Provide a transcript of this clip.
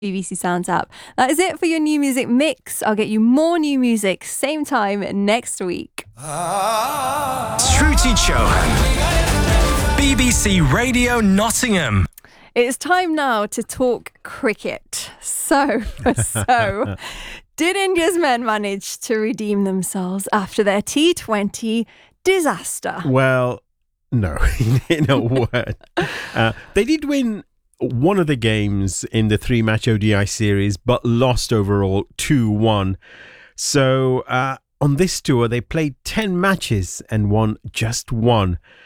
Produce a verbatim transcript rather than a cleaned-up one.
B B C Sounds app. That is it for your new music mix. I'll get you more new music same time next week. Shruti Chauhan, B B C Radio Nottingham. It's time now to talk cricket. So, so, did India's men manage to redeem themselves after their T twenty disaster? Well, no, in a word. Uh, they did win one of the games in the three-match O D I series, but lost overall two one. So uh, on this tour, they played ten matches and won just one.